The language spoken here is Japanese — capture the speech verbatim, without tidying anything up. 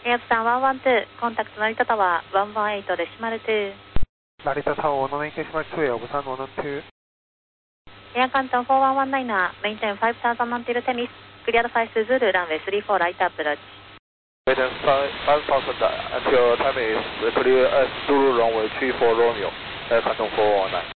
エアプさんいちいちに、コンタクト成田タワーいちいちはちデシマルに。 成田タワーいちいちデシマルに、エアブさんいちいちに。 エアカントンよんいちいちきゅうなな、メインテンごさんゼロティルテニス、クリアドファイスズール、ランウェイさんじゅうよんライトアップローチ。 Maintain five thousand until time is clear as Zulu runway three four Romeo, Air Canton four one nine.